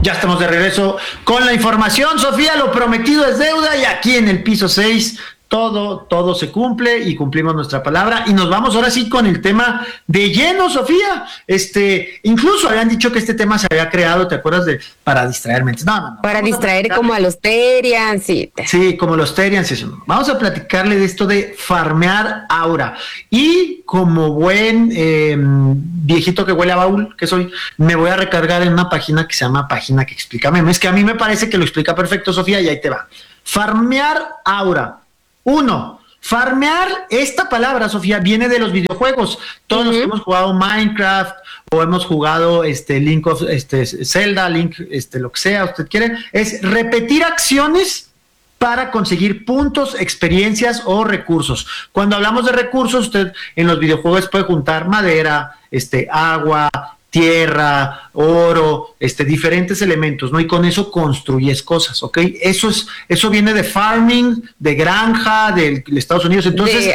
Ya estamos de regreso con la información. Sofía, lo prometido es deuda y aquí en el piso 6 todo se cumple y cumplimos nuestra palabra y nos vamos ahora sí con el tema de lleno, Sofía. Incluso habían dicho que este tema se había creado, ¿te acuerdas? Para distraer mentes. No. Para distraer como a los Terians, sí. Sí, como los Terians, eso. Vamos a platicarle de esto de farmear aura. Y como buen viejito que huele a baúl que soy, me voy a recargar en una página que se llama Página que Explica Memes, que a mí me parece que lo explica perfecto, Sofía, y ahí te va. Farmear aura. 1. Farmear, esta palabra, Sofía, viene de los videojuegos. Todos los que hemos jugado Minecraft o hemos jugado Link of Zelda, Link, lo que sea, usted quiere, es repetir acciones para conseguir puntos, experiencias o recursos. Cuando hablamos de recursos, usted en los videojuegos puede juntar madera, agua, tierra, oro, diferentes elementos, ¿no? Y con eso construyes cosas, ¿ok? Eso viene de farming, de granja, de Estados Unidos. Entonces,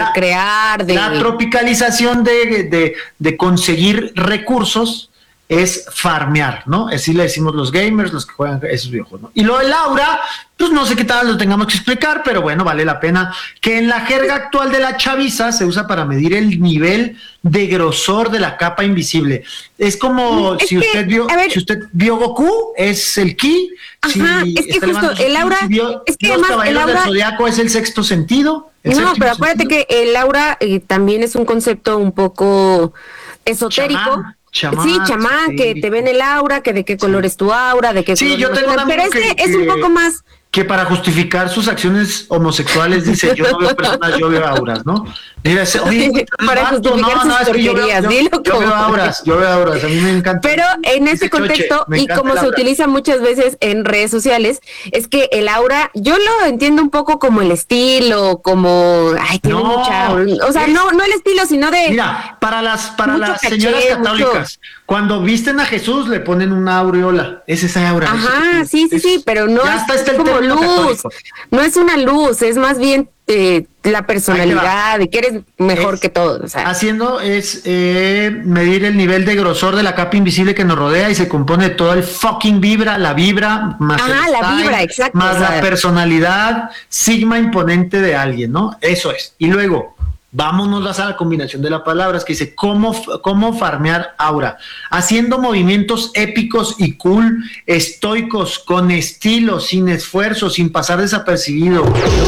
la tropicalización de conseguir recursos es farmear, ¿no? Así le decimos los gamers, los que juegan esos videojuegos, ¿no? Y lo del aura, pues no sé qué tal lo tengamos que explicar, pero bueno, vale la pena, que en la jerga actual de la chaviza se usa para medir el nivel de grosor de la capa invisible. Es como si usted vio Goku, es el ki. Ajá, es que justo el aura, es que además el aura del zodiaco es el sexto sentido. Pero acuérdate que el aura también es un concepto un poco esotérico. Chamán, que te ven el aura, que de qué color es tu aura, de qué color yo tengo un pero es un poco más que para justificar sus acciones homosexuales dice, yo no veo personas, yo veo auras, ¿no? Mira, para justificar sus porquerías, yo veo auras, a mí me encanta. Pero en ese contexto, y como se utiliza muchas veces en redes sociales, es que el aura, yo lo entiendo un poco como el estilo, como, tiene mucha, o sea, no el estilo, sino de... Mira, para las señoras católicas, cuando visten a Jesús le ponen una aureola, es esa aura. Ajá, sí, pero no es como luz, católico. No es una luz, es más bien la personalidad, de que eres mejor que todos. O sea. Haciendo es medir el nivel de grosor de la capa invisible que nos rodea y se compone de todo el fucking vibra, la vibra, más la vibra, exacto. Más la personalidad sigma imponente de alguien, ¿no? Eso es. Y luego, vámonos a la combinación de las palabras que dice cómo farmear aura, haciendo movimientos épicos y cool, estoicos, con estilo, sin esfuerzo, sin pasar desapercibido.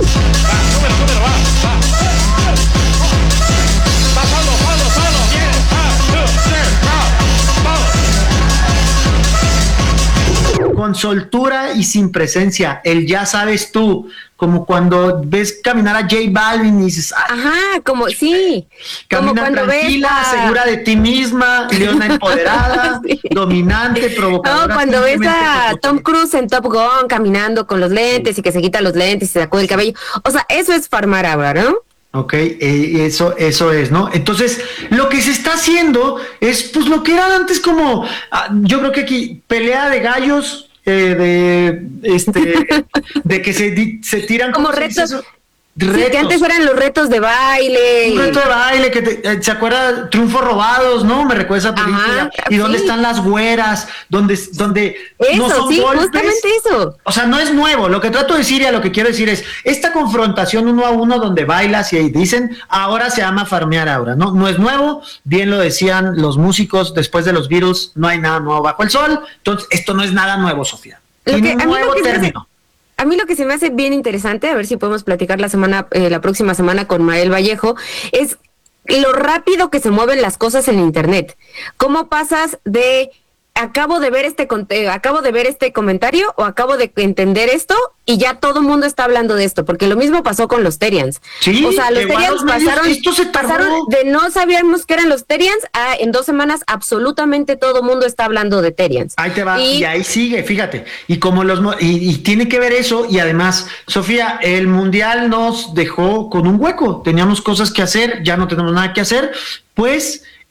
Con soltura y sin presencia, el ya sabes tú, como cuando ves caminar a J Balvin y dices, como sí, camina como tranquila, segura de ti misma, leona empoderada, dominante, provocadora. No, cuando ves a Tom Cruise en Top Gun caminando con los lentes y que se quita los lentes y se sacude el cabello, o sea, eso es farmar ahora, ¿no? Ok, eso es, ¿no? Entonces, lo que se está haciendo es, pues, lo que era antes como, yo creo que aquí, pelea de gallos, de que se tiran como retos. Retos. Sí, que antes eran los retos de baile. Un reto de baile, que ¿se acuerda? Triunfos robados, ¿no? Me recuerda esa película. ¿Y dónde están las güeras? Donde eso, no son sí, golpes. Justamente eso. O sea, no es nuevo. Lo que trato de decir y a lo que quiero decir es, esta confrontación uno a uno donde bailas y ahí dicen, ahora se llama farmear aura, ¿no? No es nuevo, bien lo decían los músicos después de los Beatles, no hay nada nuevo bajo el sol. Entonces, esto no es nada nuevo, Sofía. Tiene un nuevo término. A mí lo que se me hace bien interesante, a ver si podemos platicar la próxima semana con Mael Vallejo, es lo rápido que se mueven las cosas en internet. ¿Cómo pasas de acabo de ver este comentario o acabo de entender esto y ya todo el mundo está hablando de esto? Porque lo mismo pasó con los Terians. Sí, o sea, los Terians pasaron de no sabíamos que eran los Terians a en 2 semanas absolutamente todo el mundo está hablando de Terians. Ahí te va, y ahí sigue, fíjate. Y como y tiene que ver eso, y además, Sofía, el Mundial nos dejó con un hueco. Teníamos cosas que hacer, ya no tenemos nada que hacer, pues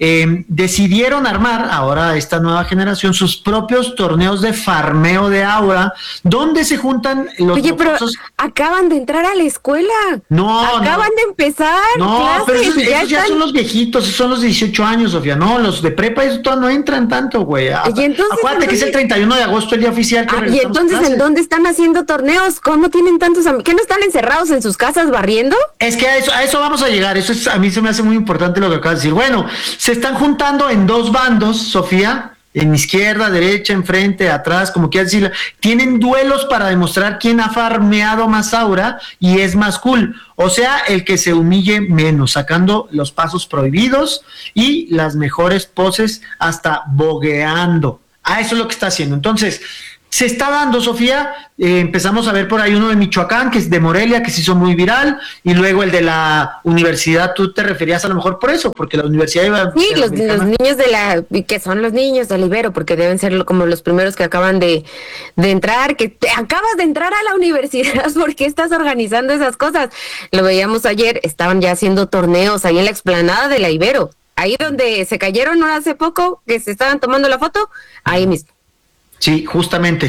decidieron armar, ahora esta nueva generación, sus propios torneos de farmeo de aura, donde se juntan los... Oye, pero acaban de entrar a la escuela. Acaban de empezar. No, clases, pero esos ya son los viejitos, esos son los de 18 años, Sofía. No, los de prepa, eso todavía no entran tanto, güey. Acuérdate que es el 31 de agosto, el día oficial. Y entonces, ¿en dónde están haciendo torneos? ¿Cómo tienen tantos amigos? ¿Qué no están encerrados en sus casas barriendo? Es que a eso vamos a llegar. Eso es, a mí se me hace muy importante lo que acabas de decir. Bueno, se están juntando en dos bandos, Sofía. En izquierda, derecha, enfrente, atrás, como quieras decirlo, tienen duelos para demostrar quién ha farmeado más aura y es más cool. O sea, el que se humille menos, sacando los pasos prohibidos y las mejores poses hasta bogueando. Eso es lo que está haciendo. Entonces, se está dando, Sofía, empezamos a ver por ahí uno de Michoacán, que es de Morelia, que se hizo muy viral, y luego el de la universidad. Tú te referías a lo mejor por eso, porque la universidad iba... Sí, los niños que son los niños del Ibero, porque deben ser como los primeros que acaban de entrar, que acabas de entrar a la universidad, ¿por qué estás organizando esas cosas? Lo veíamos ayer, estaban ya haciendo torneos ahí en la explanada de la Ibero, ahí donde se cayeron hace poco, que se estaban tomando la foto, ahí mismo. Sí, justamente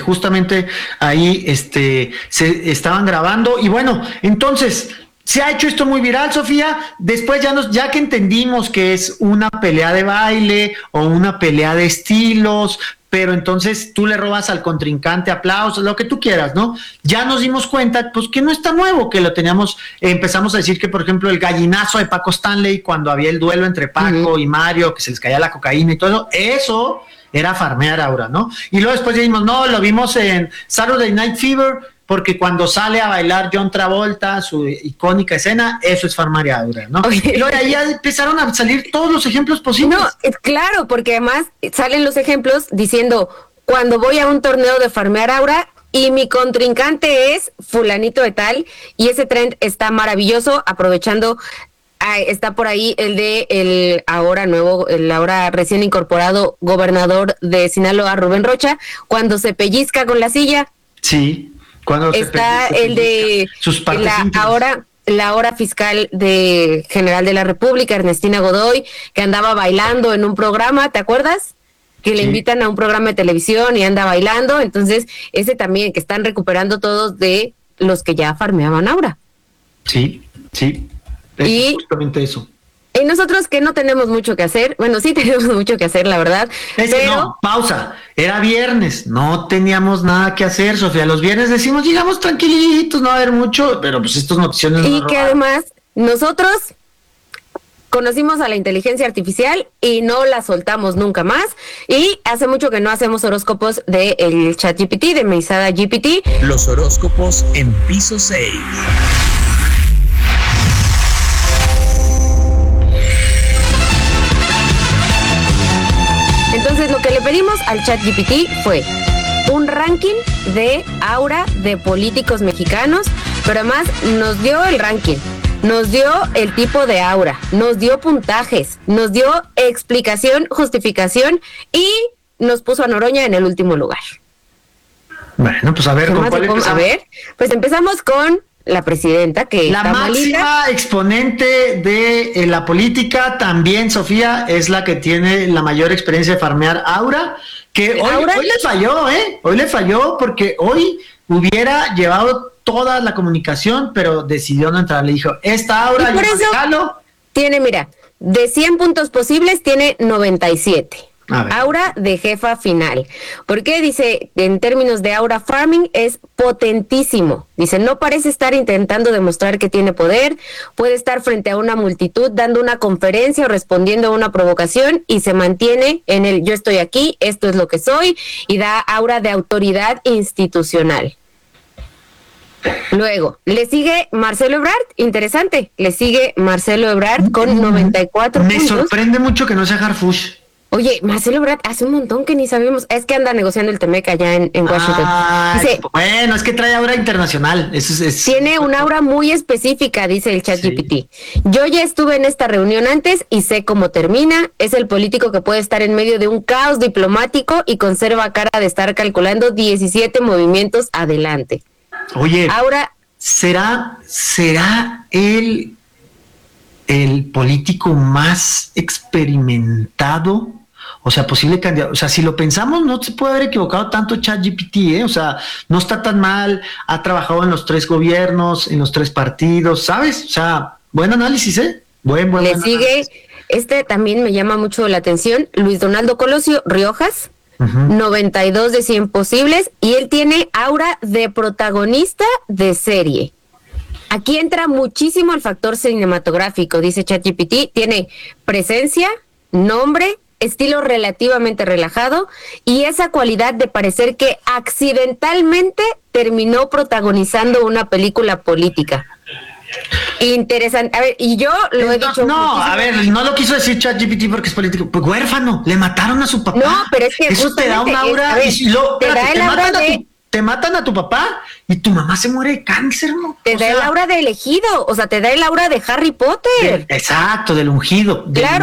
ahí se estaban grabando y bueno, entonces se ha hecho esto muy viral, Sofía. Después ya que entendimos que es una pelea de baile o una pelea de estilos, pero entonces tú le robas al contrincante aplausos, lo que tú quieras, ¿no? Ya nos dimos cuenta, pues que no está nuevo, que lo teníamos, empezamos a decir que, por ejemplo, el gallinazo de Paco Stanley, cuando había el duelo entre Paco y Mario, que se les caía la cocaína y todo eso era farmear aura, ¿no? Y luego después dijimos, no, lo vimos en Saturday Night Fever, porque cuando sale a bailar John Travolta, su icónica escena, eso es farmear aura, ¿no? Oye. Y luego ahí ya empezaron a salir todos los ejemplos posibles. No, claro, porque además salen los ejemplos diciendo, cuando voy a un torneo de farmear aura y mi contrincante es fulanito de tal, y ese trend está maravilloso, aprovechando... está por ahí el ahora recién incorporado gobernador de Sinaloa, Rubén Rocha, cuando se pellizca con la silla. Sí, cuando está el de sus partes la ahora fiscal general de la República, Ernestina Godoy, que andaba bailando en un programa, ¿te acuerdas? Que le invitan a un programa de televisión y anda bailando. Entonces, ese también, que están recuperando todos de los que ya farmeaban aura. Sí. Y justamente eso. Y nosotros que no tenemos mucho que hacer, bueno, sí tenemos mucho que hacer, la verdad. No, pausa, era viernes, no teníamos nada que hacer, Sofía. Los viernes decimos, llegamos tranquilitos, no va a haber mucho, pero pues estos noticiones... Y que además, nosotros conocimos a la inteligencia artificial y no la soltamos nunca más. Y hace mucho que no hacemos horóscopos del ChatGPT, de Mesada GPT. Los horóscopos en piso 6. Entonces, lo que le pedimos al ChatGPT fue un ranking de aura de políticos mexicanos, pero además nos dio el ranking, nos dio el tipo de aura, nos dio puntajes, nos dio explicación, justificación y nos puso a Noroña en el último lugar. Bueno, pues a ver, ¿con cuál empezamos? A ver, pues empezamos con la presidenta, que la máxima exponente de la política, también, Sofía, es la que tiene la mayor experiencia de farmear aura, que hoy le falló porque hoy hubiera llevado toda la comunicación, pero decidió no entrar. Le dijo, esta aura, y por eso tiene, mira, de 100 puntos posibles, tiene 97. Aura de jefa final. Porque dice, en términos de aura farming, es potentísimo. Dice, no parece estar intentando demostrar que tiene poder, puede estar frente a una multitud dando una conferencia o respondiendo a una provocación y se mantiene en el yo estoy aquí, esto es lo que soy, y da aura de autoridad institucional. Luego, le sigue Marcelo Ebrard, interesante, le sigue Marcelo Ebrard con 94 puntos. Me sorprende mucho que no sea Harfush. Oye, Marcelo Ebrard hace un montón que ni sabíamos, es que anda negociando el Temec allá en Washington. Dice, bueno, es que trae aura internacional. Tiene una aura muy específica, dice el ChatGPT. Sí. Yo ya estuve en esta reunión antes y sé cómo termina. Es el político que puede estar en medio de un caos diplomático y conserva cara de estar calculando 17 movimientos adelante. Oye, ahora ¿será el el político más experimentado, o sea, posible candidato. O sea, si lo pensamos, no se puede haber equivocado tanto ChatGPT, ¿eh? O sea, no está tan mal, ha trabajado en los 3 gobiernos, en los 3 partidos, ¿sabes? O sea, buen análisis, ¿eh? Buen Le sigue, análisis. también me llama mucho la atención, Luis Donaldo Colosio Riojas, 92 de 100 posibles, y él tiene aura de protagonista de serie. Aquí entra muchísimo el factor cinematográfico, dice ChatGPT, tiene presencia, nombre, estilo relativamente relajado y esa cualidad de parecer que accidentalmente terminó protagonizando una película política. Interesante. A ver, y yo lo he dicho. No, a ver, no lo quiso decir ChatGPT porque es político. Pues huérfano, le mataron a su papá. No, pero es que eso te da un aura. Te matan a tu papá y tu mamá se muere de cáncer, ¿no? Te da el aura de elegido, o sea, te da el aura de Harry Potter. Exacto, del ungido. Claro.